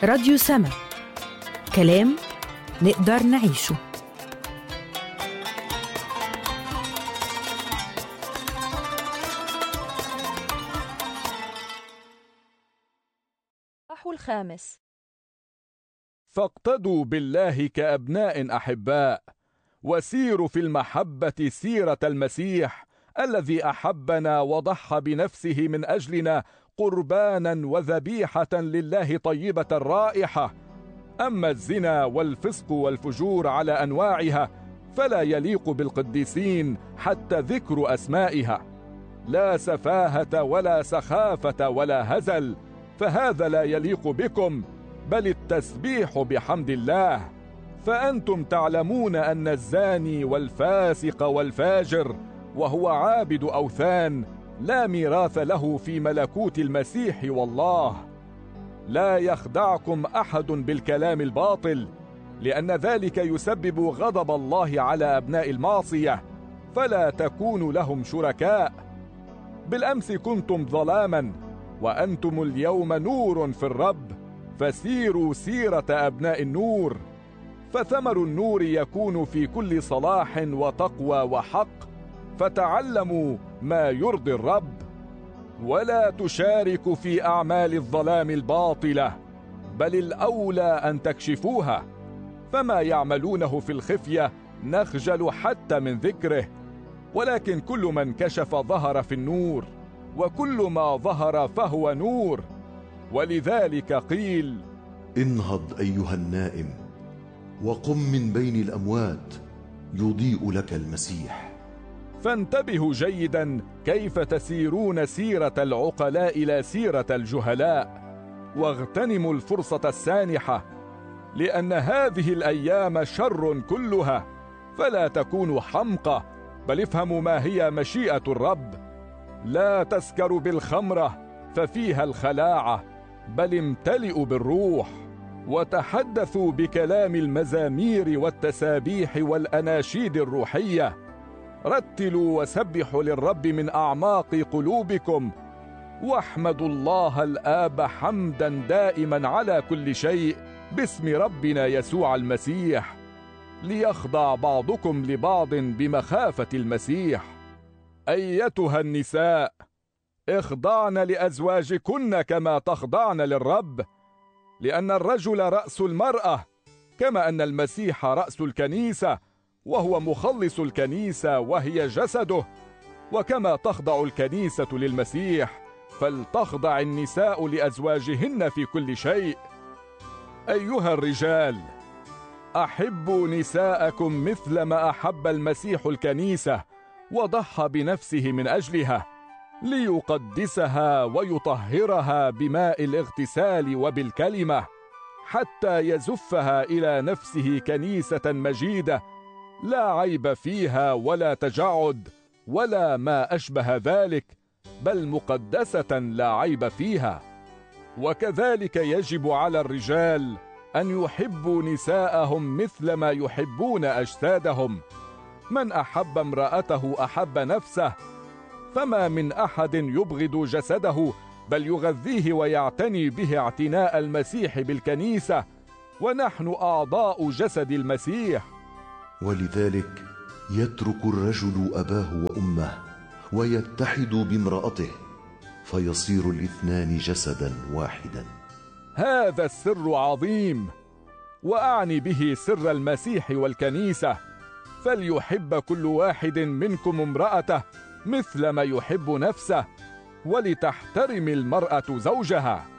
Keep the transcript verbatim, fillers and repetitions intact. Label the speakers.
Speaker 1: راديو سما، كلام نقدر نعيشه.
Speaker 2: الإصحاح الخامس.
Speaker 3: فاقتدوا بالله كأبناء أحباء، وسيروا في المحبة سيرة المسيح الذي أحبنا وضحى بنفسه من أجلنا قربانا وذبيحة لله طيبة الرائحة. أما الزنا والفسق والفجور على أنواعها فلا يليق بالقديسين حتى ذكر أسمائها. لا سفاهة ولا سخافة ولا هزل، فهذا لا يليق بكم، بل التسبيح بحمد الله. فأنتم تعلمون أن الزاني والفاسق والفاجر وهو عابد أوثان لا ميراث له في ملكوت المسيح والله. لا يخدعكم أحد بالكلام الباطل، لأن ذلك يسبب غضب الله على أبناء المعصية، فلا تكونوا لهم شركاء. بالأمس كنتم ظلاما، وأنتم اليوم نور في الرب، فسيروا سيرة أبناء النور. فثمر النور يكون في كل صلاح وتقوى وحق، فتعلموا ما يرضي الرب. ولا تشاركوا في أعمال الظلام الباطلة، بل الأولى أن تكشفوها. فما يعملونه في الخفية نخجل حتى من ذكره، ولكن كل من كشف ظهر في النور، وكل ما ظهر فهو نور. ولذلك قيل:
Speaker 4: انهض أيها النائم، وقم من بين الأموات، يضيء لك المسيح.
Speaker 3: فانتبهوا جيدا كيف تسيرون سيرة العقلاء لا سيرة الجهلاء، واغتنموا الفرصة السانحة، لأن هذه الأيام شر كلها. فلا تكونوا حمقى، بل افهموا ما هي مشيئة الرب. لا تسكروا بالخمرة ففيها الخلاعة، بل امتلئوا بالروح، وتحدثوا بكلام المزامير والتسابيح والأناشيد الروحية. رتلوا وسبحوا للرب من أعماق قلوبكم، واحمدوا الله الآب حمدا دائما على كل شيء باسم ربنا يسوع المسيح، ليخضع بعضكم لبعض بمخافة المسيح. أيتها النساء، اخضعن لأزواجكن كما تخضعن للرب، لأن الرجل رأس المرأة، كما أن المسيح رأس الكنيسة، وهو مخلص الكنيسة وهي جسده. وكما تخضع الكنيسة للمسيح، فلتخضع النساء لأزواجهن في كل شيء. أيها الرجال، أحبوا نساءكم مثل ما أحب المسيح الكنيسة وضحى بنفسه من أجلها، ليقدسها ويطهرها بماء الاغتسال وبالكلمة، حتى يزفها إلى نفسه كنيسة مجيدة لا عيب فيها ولا تجعد ولا ما أشبه ذلك، بل مقدسة لا عيب فيها. وكذلك يجب على الرجال أن يحبوا نساءهم مثل ما يحبون أجسادهم. من أحب امرأته أحب نفسه، فما من أحد يبغض جسده، بل يغذيه ويعتني به اعتناء المسيح بالكنيسة، ونحن أعضاء جسد المسيح.
Speaker 4: ولذلك يترك الرجل أباه وأمه ويتحد بامرأته، فيصير الاثنان جسدا واحدا.
Speaker 3: هذا السر عظيم، وأعني به سر المسيح والكنيسة. فليحب كل واحد منكم امرأته مثل ما يحب نفسه، ولتحترم المرأة زوجها.